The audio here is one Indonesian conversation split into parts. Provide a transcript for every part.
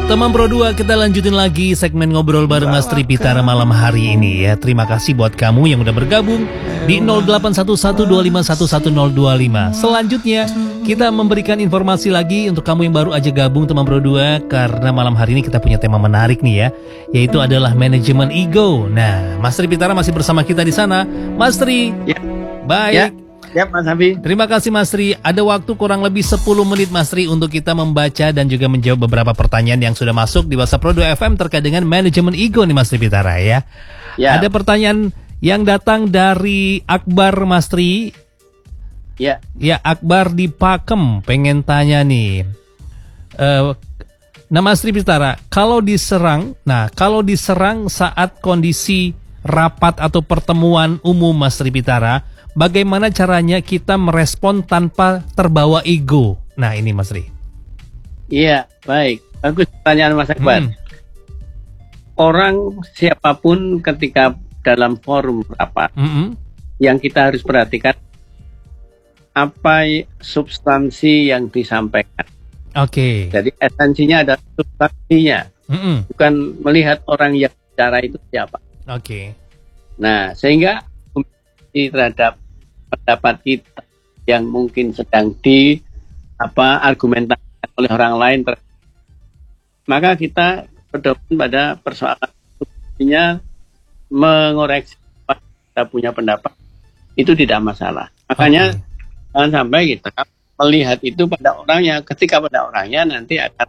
Teman Pro 2, kita lanjutin lagi segmen ngobrol bareng Mas Tripitara malam hari ini ya. Terima kasih buat kamu yang udah bergabung di 081125111025. Selanjutnya kita memberikan informasi lagi untuk kamu yang baru aja gabung teman Pro 2, karena malam hari ini kita punya tema menarik nih ya, yaitu adalah manajemen ego. Nah, Mas Tripitara masih bersama kita di sana. Mas Tri, ya. Baik. Ya. Ya, Mas Abi. Terima kasih Mas Tri. Ada waktu kurang lebih 10 menit Mas Tri untuk kita membaca dan juga menjawab beberapa pertanyaan yang sudah masuk di WhatsApp Pro 2 FM terkait dengan manajemen ego nih Mas Tripitara ya. Ya. Ada pertanyaan yang datang dari Akbar Mas Tri. Ya. Ya, Akbar di Pakem pengen tanya nih. Nah Mas Tripitara, kalau diserang saat kondisi rapat atau pertemuan umum Mas Tripitara, bagaimana caranya kita merespon tanpa terbawa ego? Nah ini Mas Ri. Iya, baik. Bagus pertanyaan Mas Akbar. Orang siapapun ketika dalam forum rapat, yang kita harus perhatikan apa substansi yang disampaikan. Oke. Jadi esensinya adalah substansinya, bukan melihat orang yang bicara itu siapa. Oke. Nah, sehingga terhadap pendapat kita yang mungkin sedang argumentasikan oleh orang lain, maka kita berdoa pada persoalan substansinya, mengoreksi apa kita punya pendapat itu tidak masalah. Makanya jangan sampai kita melihat itu pada orangnya, ketika pada orangnya nanti akan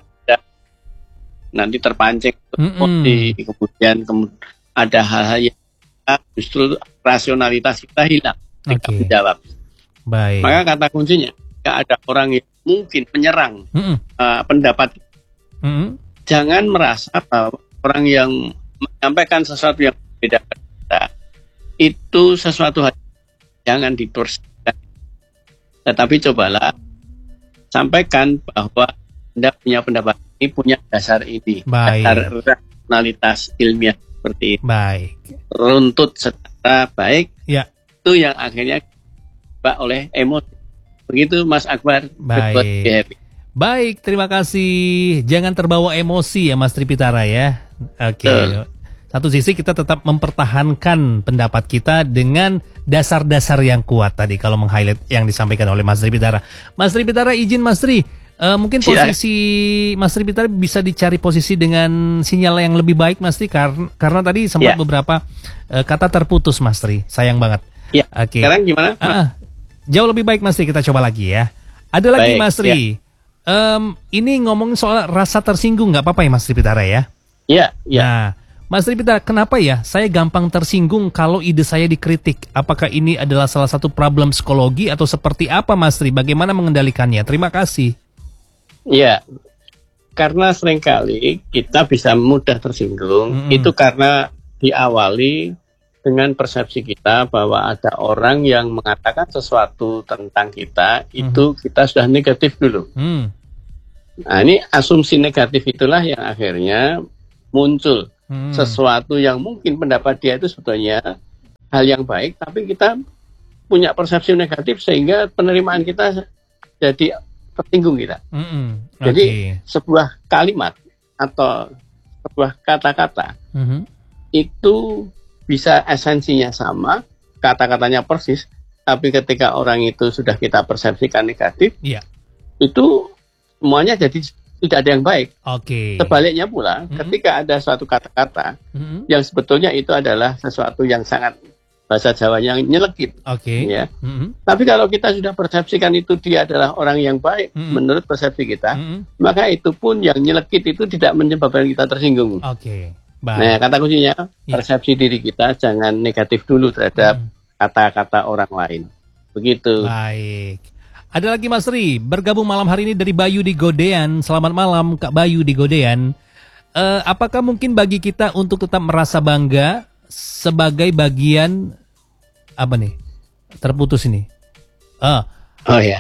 nanti terpancing kemudian ada hal-hal yang justru rasionalitas kita hilang. Dijawab. Baik. Maka kata kuncinya, jika ada orang yang mungkin menyerang pendapat, jangan merasa bahwa orang yang menyampaikan sesuatu yang berbeda kita itu sesuatu hal jangan ditorsikan. Tetapi cobalah sampaikan bahwa Anda punya pendapat ini, punya dasar ini, dasar rasionalitas ilmiah seperti ini. Baik. Runtut secara baik. Ya. Itu yang akhirnya oleh emosi. Begitu Mas Akbar. Baik, terima kasih. Jangan terbawa emosi ya Mas Tripitara ya. Oke. Satu sisi kita tetap mempertahankan pendapat kita dengan dasar-dasar yang kuat tadi kalau meng-highlight yang disampaikan oleh Mas Tripitara. Mas Tripitara, izin Mas Tri, mungkin posisi Mas Tripitara bisa dicari posisi dengan sinyal yang lebih baik Mas Tri, karena tadi sempat beberapa kata terputus Mas Tri. Sayang banget. Ya, sekarang gimana? Jauh lebih baik Mas Tri, kita coba lagi ya. Ada lagi Mas Tri. Ini ngomongin soal rasa tersinggung, nggak apa-apa ya Mas Tripitara ya? Iya. Nah, Mas Tripitara, kenapa ya saya gampang tersinggung kalau ide saya dikritik? Apakah ini adalah salah satu problem psikologi atau seperti apa Mas Tri? Bagaimana mengendalikannya? Terima kasih. Iya, karena seringkali kita bisa mudah tersinggung. Itu karena diawali dengan persepsi kita bahwa ada orang yang mengatakan sesuatu tentang kita, itu kita sudah negatif dulu. Nah, ini asumsi negatif itulah yang akhirnya muncul sesuatu yang mungkin pendapat dia itu sebetulnya hal yang baik, tapi kita punya persepsi negatif sehingga penerimaan kita jadi tersinggung kita. Jadi sebuah kalimat atau sebuah kata-kata itu bisa esensinya sama, kata-katanya persis, tapi ketika orang itu sudah kita persepsikan negatif, itu semuanya jadi tidak ada yang baik. Sebaliknya pula, ketika ada suatu kata-kata yang sebetulnya itu adalah sesuatu yang sangat, bahasa Jawanya, nyelekit. Ya. Tapi kalau kita sudah persepsikan itu dia adalah orang yang baik menurut persepsi kita, maka itu pun yang nyelekit itu tidak menyebabkan kita tersinggung. Nah, kata kuncinya persepsi diri kita jangan negatif dulu terhadap kata-kata orang lain. Begitu. Baik. Ada lagi Mas Ri, bergabung malam hari ini dari Bayu di Godean. Selamat malam Kak Bayu di Godean. Apakah mungkin bagi kita untuk tetap merasa bangga sebagai bagian apa nih? Terputus ini. Oh ya.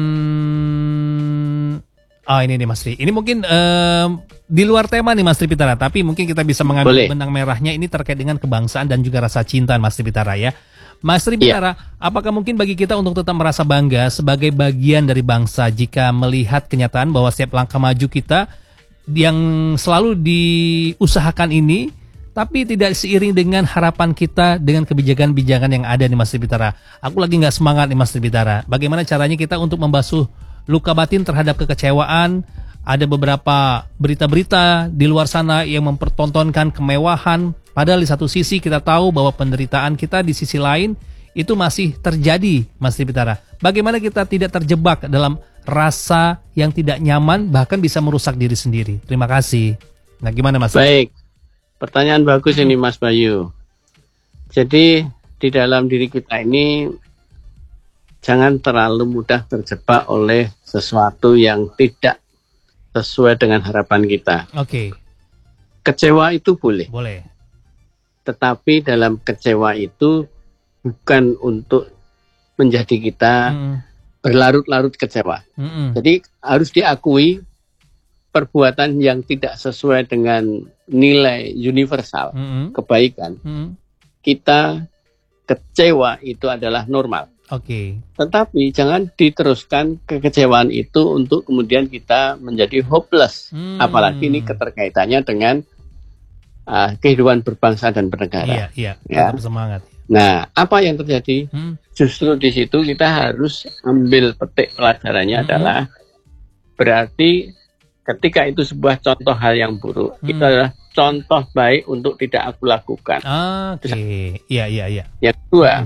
Ini nih Mas Ri. Ini mungkin di luar tema nih Mas Tripitara, tapi mungkin kita bisa mengambil benang merahnya ini terkait dengan kebangsaan dan juga rasa cinta Mas Tripitara ya. Mas Tripitara, apakah mungkin bagi kita untuk tetap merasa bangga sebagai bagian dari bangsa jika melihat kenyataan bahwa setiap langkah maju kita yang selalu diusahakan ini, tapi tidak seiring dengan harapan kita dengan kebijakan-kebijakan yang ada nih Mas Tripitara. Aku lagi nggak semangat nih Mas Tripitara. Bagaimana caranya kita untuk membasuh luka batin terhadap kekecewaan? Ada beberapa berita-berita di luar sana yang mempertontonkan kemewahan. Padahal di satu sisi kita tahu bahwa penderitaan kita di sisi lain itu masih terjadi, Mas Tripitara. Bagaimana kita tidak terjebak dalam rasa yang tidak nyaman, bahkan bisa merusak diri sendiri. Terima kasih. Nah, gimana Mas? Baik, pertanyaan bagus ini Mas Bayu. Jadi di dalam diri kita ini jangan terlalu mudah terjebak oleh sesuatu yang tidak sesuai dengan harapan kita. Oke. Kecewa itu boleh. Boleh. Tetapi dalam kecewa itu bukan untuk menjadi kita berlarut-larut kecewa. Jadi harus diakui perbuatan yang tidak sesuai dengan nilai universal kebaikan. Kita kecewa itu adalah normal. Oke. Tetapi jangan diteruskan kekecewaan itu untuk kemudian kita menjadi hopeless. Apalagi ini keterkaitannya dengan kehidupan berbangsa dan bernegara. Iya, ya. tetap semangat. Nah, apa yang terjadi? Justru di situ kita harus ambil petik pelajarannya adalah berarti ketika itu sebuah contoh hal yang buruk, itu adalah contoh baik untuk tidak aku lakukan. Oke. Iya. Yang kedua,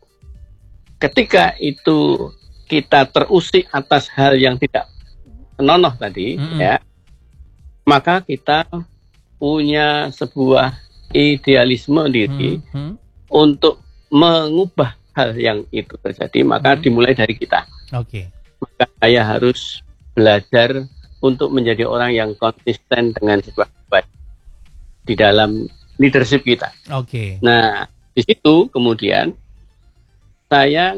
ketika itu kita terusik atas hal yang tidak senonoh tadi, ya, maka kita punya sebuah idealisme diri untuk mengubah hal yang itu terjadi, maka dimulai dari kita. Oke. Maka saya harus belajar untuk menjadi orang yang konsisten dengan sebuah baik di dalam leadership kita. Oke. Nah, di situ kemudian saya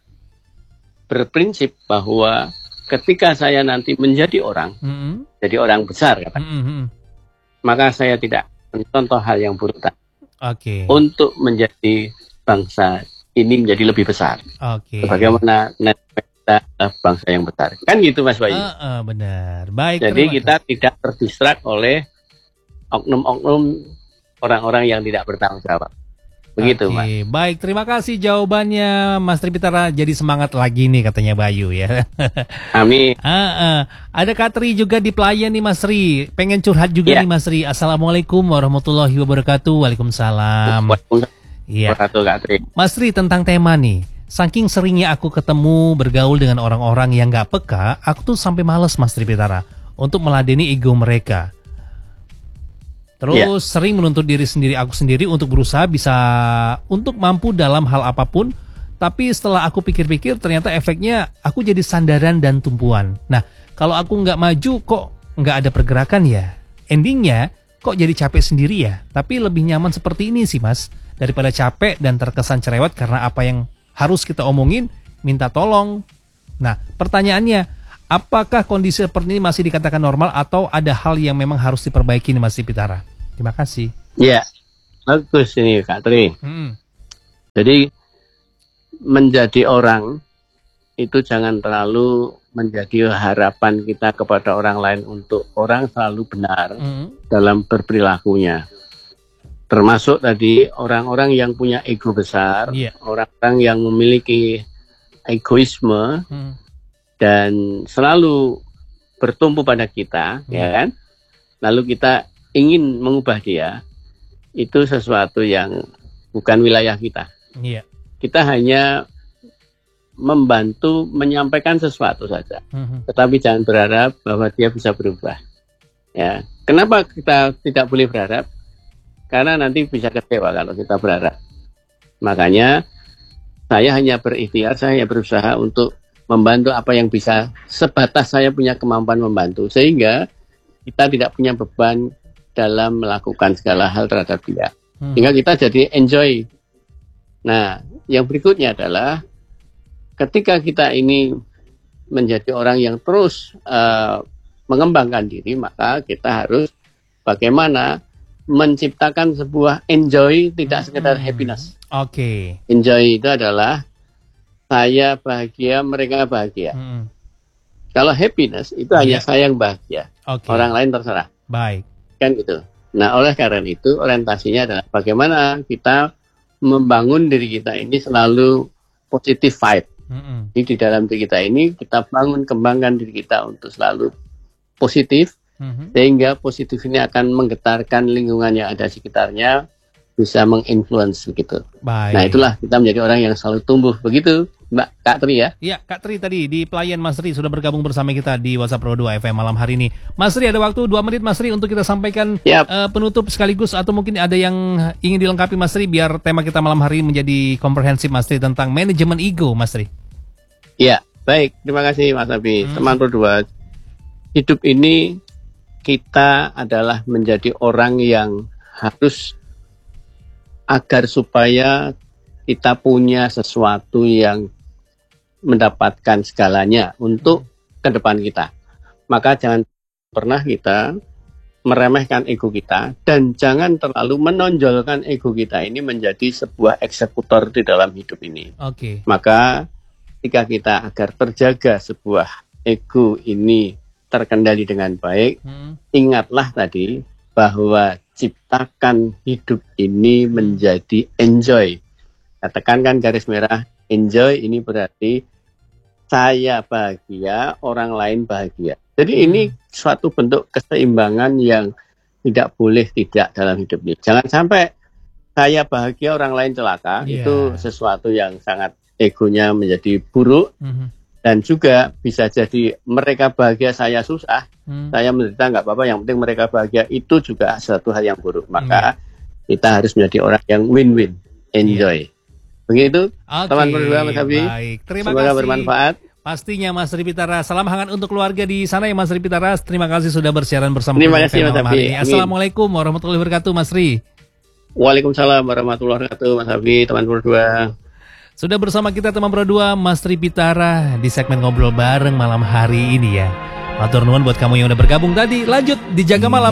berprinsip bahwa ketika saya nanti menjadi orang, jadi orang besar, maka saya tidak mencontoh hal yang buruk tadi. Oke. Untuk menjadi bangsa ini menjadi lebih besar. Oke. Bagaimana kita bangsa yang besar. Kan gitu Mas Bayu. Benar. Baik. Jadi kita tidak terdistrak oleh oknum-oknum orang-orang yang tidak bertanggung jawab. Begitu, Mas. Baik, terima kasih jawabannya Mas Tripitara. Jadi semangat lagi nih katanya Bayu ya. Amin. Ada Kak Tri juga di pelayan nih Mas Tri. Pengen curhat juga nih Mas Tri. Assalamualaikum warahmatullahi wabarakatuh. Waalaikumsalam. Iya. Kak Tri. Mas Tri, tentang tema nih. Saking seringnya aku ketemu bergaul dengan orang-orang yang gak peka, aku tuh sampai males Mas Tripitara untuk meladeni ego mereka. Terus sering menuntut diri sendiri aku sendiri untuk berusaha bisa untuk mampu dalam hal apapun. Tapi setelah aku pikir-pikir ternyata efeknya aku jadi sandaran dan tumpuan. Nah, kalau aku nggak maju kok nggak ada pergerakan ya. Endingnya kok jadi capek sendiri ya. Tapi lebih nyaman seperti ini sih Mas. Daripada capek dan terkesan cerewet karena apa yang harus kita omongin, minta tolong. Nah, pertanyaannya, apakah kondisi seperti ini masih dikatakan normal atau ada hal yang memang harus diperbaiki nih Mas Tripitara? Terima kasih. Ya, bagus ini Kak Tri. Jadi menjadi orang itu jangan terlalu menjadi harapan kita kepada orang lain untuk orang selalu benar dalam berperilakunya. Termasuk tadi orang-orang yang punya ego besar, orang-orang yang memiliki egoisme dan selalu bertumpu pada kita, ya kan? Lalu kita ingin mengubah dia, itu sesuatu yang bukan wilayah kita. Kita hanya membantu menyampaikan sesuatu saja, tetapi jangan berharap bahwa dia bisa berubah. Ya, kenapa kita tidak boleh berharap? Karena nanti bisa kecewa kalau kita berharap. Makanya saya hanya berikhtiar, saya hanya berusaha untuk membantu apa yang bisa sebatas saya punya kemampuan membantu, sehingga kita tidak punya beban dalam melakukan segala hal terhadap dia, sehingga kita jadi enjoy. Nah, yang berikutnya adalah ketika kita ini menjadi orang yang terus mengembangkan diri, maka kita harus bagaimana menciptakan sebuah enjoy, tidak sekedar happiness. Enjoy itu adalah saya bahagia, mereka bahagia. Kalau happiness itu hanya saya yang bahagia, orang lain terserah. Baik. Kan gitu. Nah, oleh karena itu orientasinya adalah bagaimana kita membangun diri kita ini selalu positive vibe. Jadi di dalam diri kita ini kita bangun, kembangkan diri kita untuk selalu positif, sehingga positif ini akan menggetarkan lingkungan yang ada di sekitarnya, bisa menginfluence begitu. Baik. Nah, itulah kita menjadi orang yang selalu tumbuh. Begitu, Mbak Kak Tri ya. Iya, Kak Tri tadi di pelayan Mas Tri sudah bergabung bersama kita di WhatsApp Pro 2 FM malam hari ini. Mas Tri, ada waktu 2 menit Mas Tri untuk kita sampaikan penutup sekaligus, atau mungkin ada yang ingin dilengkapi Mas Tri biar tema kita malam hari ini menjadi komprehensif Mas Tri tentang manajemen ego, Mas Tri. Iya, baik. Terima kasih Mas Abi. Teman Pro 2. Hidup ini kita adalah menjadi orang yang harus, agar supaya kita punya sesuatu yang mendapatkan segalanya untuk ke depan kita. Maka jangan pernah kita meremehkan ego kita, dan jangan terlalu menonjolkan ego kita ini menjadi sebuah eksekutor di dalam hidup ini. Maka ketika kita agar terjaga sebuah ego ini terkendali dengan baik, ingatlah tadi bahwa ciptakan hidup ini menjadi enjoy. Tekankan garis merah, enjoy ini berarti saya bahagia, orang lain bahagia. Jadi ini suatu bentuk keseimbangan yang tidak boleh tidak dalam hidup ini. Jangan sampai saya bahagia, orang lain celaka. Itu sesuatu yang sangat egonya menjadi buruk. Dan juga bisa jadi mereka bahagia, saya susah, saya menderita, nggak apa-apa, yang penting mereka bahagia, itu juga satu hal yang buruk. Maka kita harus menjadi orang yang win-win, enjoy. Begitu, teman berdua Mas Abi. Baik, terima semoga kasih. Bermanfaat. Pastinya Mas Tripitara, salam hangat untuk keluarga di sana ya Mas Tripitara. Terima kasih sudah bersiaran bersama Terima kasih Mas Abi. Assalamualaikum warahmatullahi wabarakatuh Mas Tri. Waalaikumsalam warahmatullahi wabarakatuh Mas Abi, teman berdua. Sudah bersama kita teman Pro 2 Mas Tripitara di segmen ngobrol bareng malam hari ini ya. Matur nuwun buat kamu yang udah bergabung tadi. Lanjut di Jaga Malam.